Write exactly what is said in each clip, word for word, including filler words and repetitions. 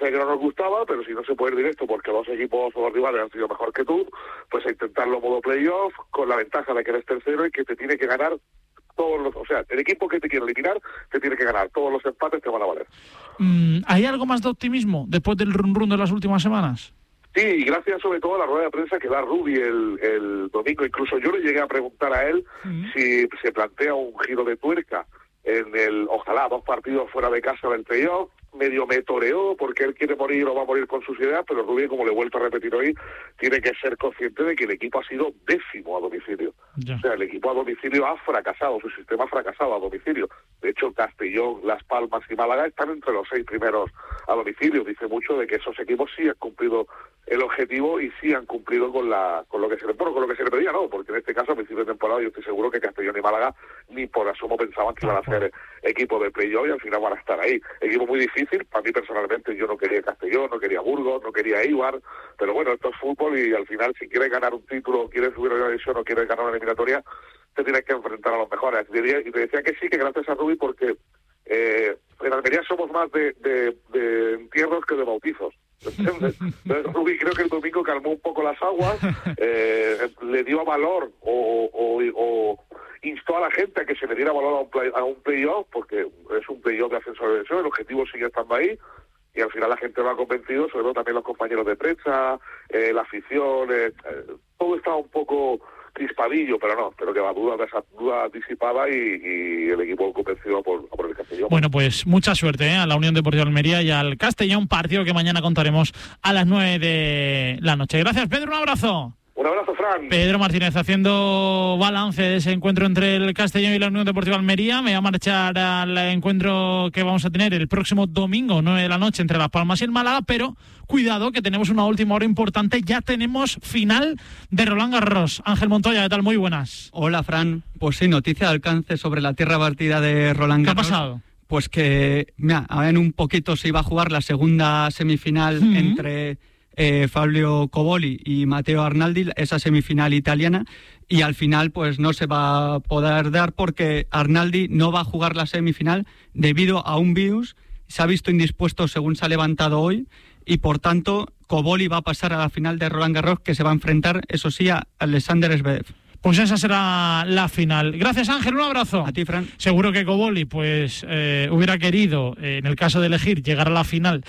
sé que no nos gustaba, pero si no se puede ir directo porque los equipos o los rivales han sido mejor que tú, pues a intentarlo modo playoff, con la ventaja de que eres tercero y que te tiene que ganar todos los... O sea, el equipo que te quiere eliminar te tiene que ganar. Todos los empates te van a valer. Mm, ¿Hay algo más de optimismo después del run run de las últimas semanas? Sí, y gracias sobre todo a la rueda de prensa que da Rubi el, el domingo. Incluso yo le llegué a preguntar a él mm. si se plantea un giro de tuerca en el, ojalá, dos partidos fuera de casa del playoff. Medio me toreó porque él quiere morir o va a morir con sus ideas, pero Rubí, como le he vuelto a repetir hoy, tiene que ser consciente de que el equipo ha sido décimo a domicilio. Ya. O sea, el equipo a domicilio ha fracasado, su sistema ha fracasado a domicilio. De hecho, Castellón, Las Palmas y Málaga están entre los seis primeros a domicilio. Dice mucho de que esos equipos sí han cumplido el objetivo y sí han cumplido con la con lo que se le bueno, con lo que se le pedía, no, porque en este caso a principio de temporada yo estoy seguro que Castellón y Málaga ni por asomo pensaban que iban a ser equipo de playoff y al final van a estar ahí. Equipo muy difícil, para mí personalmente yo no quería Castellón, no quería Burgos, no quería Eibar, pero bueno, esto es fútbol y al final si quieres ganar un título, quieres subir a la división o quieres ganar una eliminatoria, te tienes que enfrentar a los mejores. Y te decía que sí, que gracias a Rubí, porque eh, en Almería somos más de, de, de entierros que de bautizos. ¿Entiendes? Entonces, Rubí creo que el domingo calmó un poco las aguas, eh, le dio valor o, o, o instó a la gente a que se le diera valor a un, play, a un playoff, porque es un playoff de ascenso de división, el objetivo sigue estando ahí, y al final la gente lo ha convencido, sobre todo también los compañeros de prensa, eh, la afición, eh, eh, todo estaba un poco crispadillo, pero no, pero que va, duda, esa duda disipada y, y el equipo convencido por, por el Castellón. Bueno, pues mucha suerte ¿eh? a la Unión Deportiva Almería y al Castellón, partido que mañana contaremos a las nueve de la noche. Gracias, Pedro, un abrazo. Un abrazo, Fran. Pedro Martínez haciendo balance de ese encuentro entre el Castellón y la Unión Deportiva Almería. Me voy a marchar al encuentro que vamos a tener el próximo domingo, nueve de la noche, entre Las Palmas y el Málaga, pero cuidado que tenemos una última hora importante. Ya tenemos final de Roland Garros. Ángel Montoya, ¿qué tal? Muy buenas. Hola, Fran. Pues sí, noticia de alcance sobre la tierra batida de Roland Garros. ¿Qué ha pasado? Pues que, mira, en un poquito se iba a jugar la segunda semifinal uh-huh. entre... Eh, Fabio Coboli y Matteo Arnaldi, esa semifinal italiana, y al final pues no se va a poder dar porque Arnaldi no va a jugar la semifinal debido a un virus, se ha visto indispuesto según se ha levantado hoy, y por tanto Coboli va a pasar a la final de Roland Garros, que se va a enfrentar, eso sí, a Alexander Zverev. Pues esa será la final. Gracias, Ángel, un abrazo. A ti, Fran. Seguro que Coboli pues eh, hubiera querido, eh, en el caso de elegir, llegar a la final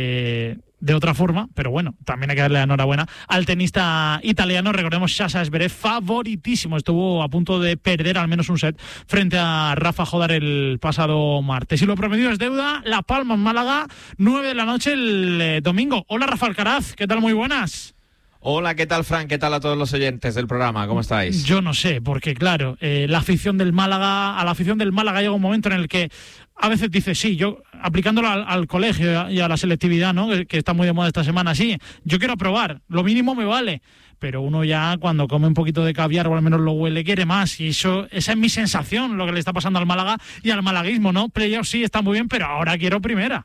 eh, de otra forma, pero bueno, también hay que darle la enhorabuena al tenista italiano. Recordemos, Sasha Zverev, favoritísimo, estuvo a punto de perder al menos un set frente a Rafa Jodar el pasado martes. Y lo prometido es deuda. La Palma en Málaga, nueve de la noche el eh, domingo. Hola, Rafa Alcaraz, ¿qué tal? Muy buenas. Hola, ¿qué tal, Fran? ¿Qué tal a todos los oyentes del programa? ¿Cómo estáis? Yo no sé, porque claro, eh, la afición del Málaga, a la afición del Málaga llega un momento en el que a veces dice, sí, yo aplicándolo al, al colegio y a la selectividad, ¿no? Que, que está muy de moda esta semana, sí, yo quiero aprobar, lo mínimo me vale. Pero uno ya cuando come un poquito de caviar o al menos lo huele, quiere más. Y eso, esa es mi sensación, lo que le está pasando al Málaga y al malaguismo, ¿no? Playoff sí, está muy bien, pero ahora quiero primera.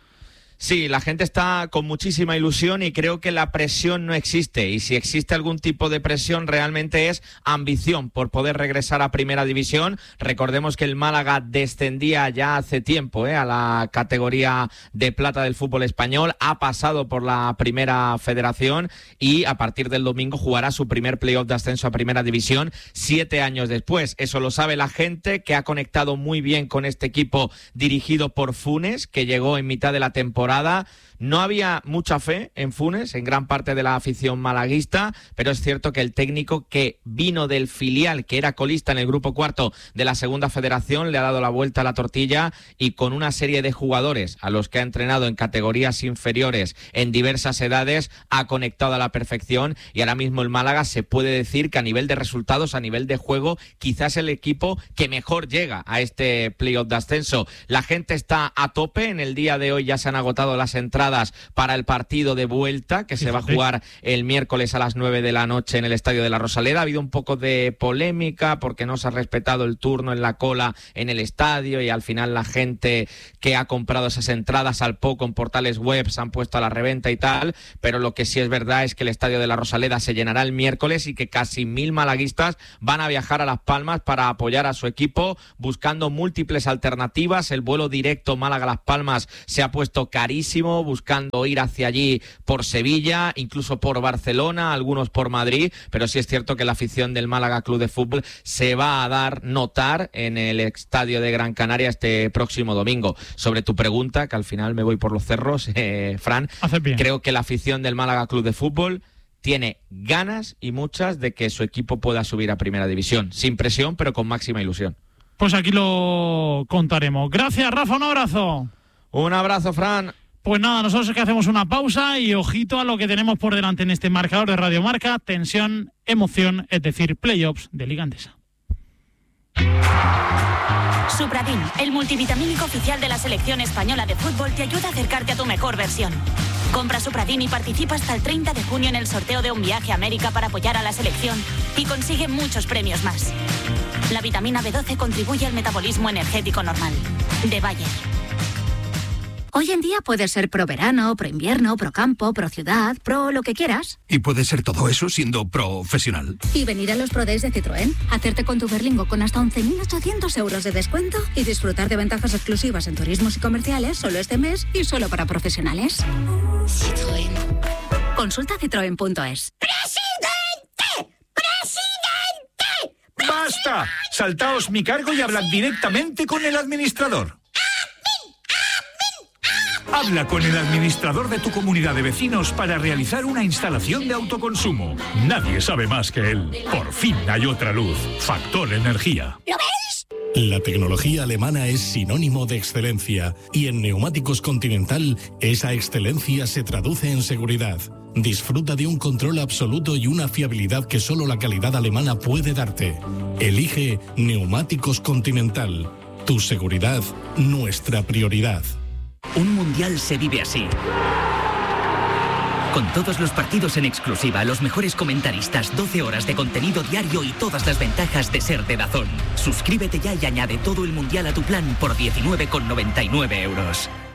Sí, la gente está con muchísima ilusión y creo que la presión no existe. Y si existe algún tipo de presión, realmente es ambición por poder regresar a Primera División. Recordemos que el Málaga descendía ya hace tiempo ¿eh? a la categoría de plata del fútbol español. Ha pasado por la Primera Federación y a partir del domingo jugará su primer playoff de ascenso a Primera División siete años después. Eso lo sabe la gente, que ha conectado muy bien con este equipo dirigido por Funes, que llegó en mitad de la temporada. No había mucha fe en Funes, en gran parte de la afición malaguista, pero es cierto que el técnico que vino del filial, que era colista en el grupo cuarto de la segunda federación, le ha dado la vuelta a la tortilla y con una serie de jugadores a los que ha entrenado en categorías inferiores en diversas edades, ha conectado a la perfección y ahora mismo el Málaga se puede decir que a nivel de resultados, a nivel de juego, quizás el equipo que mejor llega a este playoff de ascenso. La gente está a tope, en el día de hoy ya se han agotado las entradas para el partido de vuelta que se va a jugar el miércoles a las nueve de la noche en el Estadio de la Rosaleda. Ha habido un poco de polémica porque no se ha respetado el turno en la cola en el estadio y al final la gente que ha comprado esas entradas al poco en portales web se han puesto a la reventa y tal, pero lo que sí es verdad es que el Estadio de la Rosaleda se llenará el miércoles y que casi mil malaguistas van a viajar a Las Palmas para apoyar a su equipo buscando múltiples alternativas. El vuelo directo Málaga-Las Palmas se ha puesto carísimo, buscando buscando ir hacia allí por Sevilla, incluso por Barcelona, algunos por Madrid, pero sí es cierto que la afición del Málaga Club de Fútbol se va a dar notar en el estadio de Gran Canaria este próximo domingo. Sobre tu pregunta, que al final me voy por los cerros, eh, Fran, creo que la afición del Málaga Club de Fútbol tiene ganas y muchas de que su equipo pueda subir a Primera División, sin presión, pero con máxima ilusión. Pues aquí lo contaremos. Gracias, Rafa, un abrazo. Un abrazo, Fran. Pues nada, nosotros es que hacemos una pausa y ojito a lo que tenemos por delante en este marcador de Radio Marca. Tensión, emoción, es decir, playoffs de Liga Endesa. Supradin, el multivitamínico oficial de la selección española de fútbol, te ayuda a acercarte a tu mejor versión. Compra Supradin y participa hasta el treinta de junio en el sorteo de un viaje a América para apoyar a la selección y consigue muchos premios más. La vitamina B doce contribuye al metabolismo energético normal. De Bayer. Hoy en día puedes ser pro verano, pro invierno, pro campo, pro ciudad, pro lo que quieras. Y puedes ser todo eso siendo profesional. Y venir a los Pro Days de Citroën, hacerte con tu Berlingo con hasta once mil ochocientos euros de descuento y disfrutar de ventajas exclusivas en turismos y comerciales solo este mes y solo para profesionales. Citroën. Consulta citroen punto es. ¡Presidente! ¡Presidente! ¡Basta! Saltaos mi cargo y hablad directamente con el administrador. Habla con el administrador de tu comunidad de vecinos para realizar una instalación de autoconsumo. Nadie sabe más que él. Por fin hay otra luz. Factor Energía. ¿Lo veis? La tecnología alemana es sinónimo de excelencia y en Neumáticos Continental esa excelencia se traduce en seguridad. Disfruta de un control absoluto y una fiabilidad que solo la calidad alemana puede darte. Elige Neumáticos Continental. Tu seguridad, nuestra prioridad. Un mundial se vive así. Con todos los partidos en exclusiva, los mejores comentaristas, doce horas de contenido diario y todas las ventajas de ser de DAZN. Suscríbete ya y añade todo el mundial a tu plan por diecinueve con noventa y nueve euros.